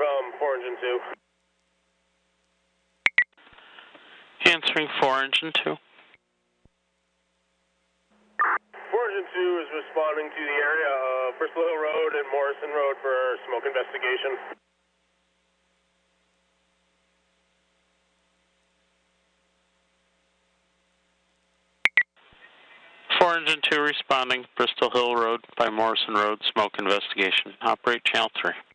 from 4 Engine 2. Answering 4 Engine 2. 4 Engine 2 is responding to the area of Bristol Hill Road and Morrison Road for smoke investigation. 4 Engine 2 responding, Bristol Hill Road by Morrison Road, smoke investigation. Operate channel 3.